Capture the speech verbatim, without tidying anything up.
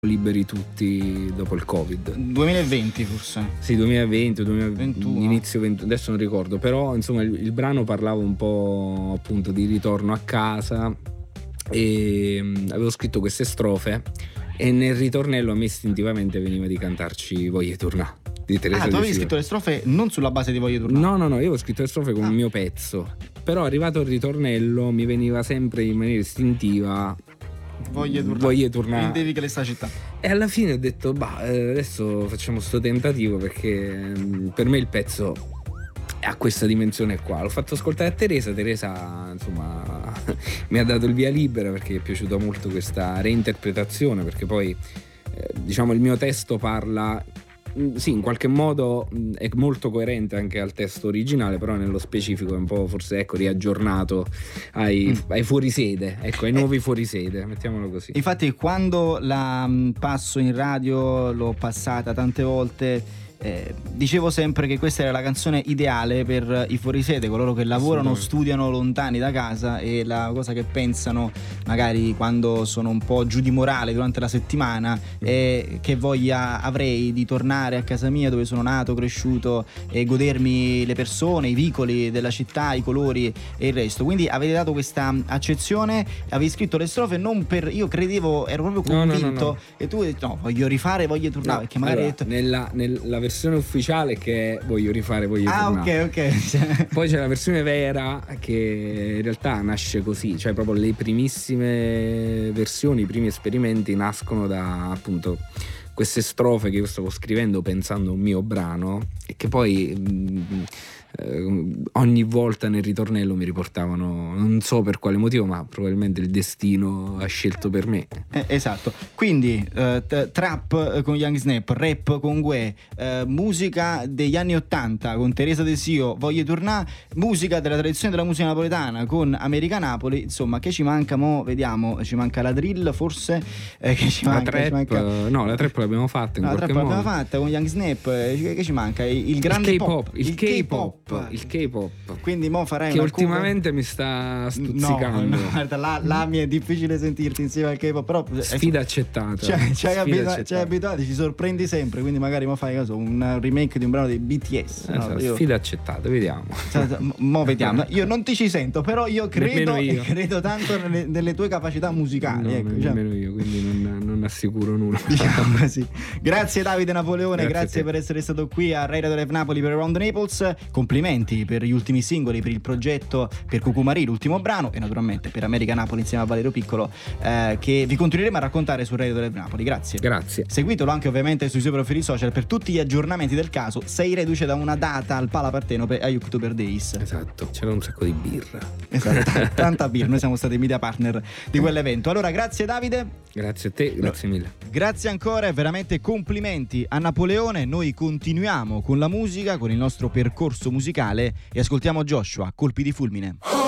liberi tutti dopo il Covid. duemilaventi forse. Sì, duemilaventi, duemilaventuno, inizio venti, adesso non ricordo, però insomma il, il brano parlava un po' appunto di ritorno a casa e mh, avevo scritto queste strofe e nel ritornello a me istintivamente veniva di cantarci Voglio tornà di Teresa Ah, tu avevi Desio. scritto le strofe non sulla base di Voglio tornà? No, no, no, io avevo scritto le strofe con Ah. il mio pezzo, però arrivato il ritornello mi veniva sempre in maniera istintiva Voglio tornare. Voglio tornare. Vendevi che le sta città. E alla fine ho detto, bah, eh, adesso facciamo sto tentativo perché mh, per me il pezzo ha questa dimensione qua. L'ho fatto ascoltare a Teresa, Teresa insomma mi ha dato il via libera perché è piaciuta molto questa reinterpretazione, perché poi eh, diciamo il mio testo parla, mh, sì, in qualche modo mh, è molto coerente anche al testo originale, però nello specifico è un po' forse ecco riaggiornato ai, mm. ai fuorisede, ecco, ai nuovi fuorisede, mettiamolo così. Infatti quando la mh, passo in radio, l'ho passata tante volte, eh, dicevo sempre che questa era la canzone ideale per i fuorisede, coloro che lavorano, studiano lontani da casa, e la cosa che pensano magari quando sono un po' giù di morale durante la settimana è che voglia avrei di tornare a casa mia dove sono nato, cresciuto, e godermi le persone, i vicoli della città, i colori e il resto. Quindi avete dato questa accezione, avevi scritto le strofe non per, io credevo, ero proprio convinto no, no, no, no. che tu hai detto no, voglio rifare, voglio tornare, no, perché magari allora, detto... nella, nella versione ufficiale che è voglio rifare, voglio ah, tornare. Ah ok ok. Poi c'è la versione vera che in realtà nasce così, cioè proprio le primissime versioni, i primi esperimenti nascono da appunto queste strofe che io stavo scrivendo pensando a un mio brano e che poi mh, eh, ogni volta nel ritornello mi riportavano, non so per quale motivo, ma probabilmente il destino ha scelto per me. Eh, esatto, quindi eh, t- trap con Young Snap, rap con Gue, eh, musica degli anni ottanta con Teresa Desio, Voglio tornare, musica della tradizione della musica napoletana con America Napoli. Insomma, che ci manca mo? Vediamo, ci manca la drill forse, eh, che ci la manca, trap, ci manca... no, la trap l'abbiamo fatta in no, la qualche trap modo. l'abbiamo fatta con Young Snap, eh, che ci manca? Il, il grande il K-pop, pop, il, il K-pop, K-pop, il K-pop. Quindi mo farai che una ultimamente cover... mi sta stuzzicando. No, no, guarda, là, là mi è difficile sentirti insieme al K-pop, però sfida accettata. Cioè, ci hai abitu- abituati, ci sorprendi sempre, quindi magari mo fai caso un remake di un brano dei B T S. Esatto, no? Io... sfida accettata, vediamo. Mo vediamo. Io non ti ci sento, però io credo, io. credo tanto nelle, nelle tue capacità musicali. No, ecco, non diciamo. nemmeno io, quindi non, non assicuro nulla. Diciamo così. Grazie Davide Napoleone, grazie, grazie per essere stato qui a Rai Radio Live Napoli per Around the Naples. Complimenti per gli ultimi singoli, per il progetto, per Cucumari, l'ultimo brano, e naturalmente per America Napoli insieme a Valerio Piccolo, eh, che vi continueremo a raccontare su Rai Radio Live Napoli. Grazie. Grazie. Seguitelo anche ovviamente sui suoi profili social per tutti gli aggiornamenti del caso. Sei reduce da una data al Pala Partenope agli Oktober Days. Esatto, c'era un sacco di birra. Esatto, tanta birra. Noi siamo stati media partner di quell'evento. Allora, grazie Davide. Grazie a te, grazie mille. Grazie ancora e veramente complimenti a Napoleone. Noi continuiamo con la musica, con il nostro percorso musicale, e ascoltiamo Joshua, Colpi di fulmine.